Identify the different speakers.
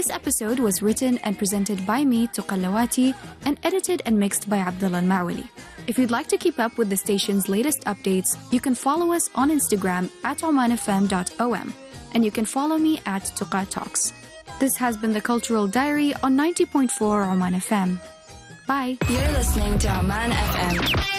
Speaker 1: This episode was written and presented by me, Tuqa Lawati, and edited and mixed by Abdullah Al-Mawali. If you'd like to keep up with the station's latest updates, you can follow us on Instagram at omanfm.om, and you can follow me at Tuqa Talks. This has been the Cultural Diary on 90.4 Oman FM. Bye.
Speaker 2: You're listening to Oman FM.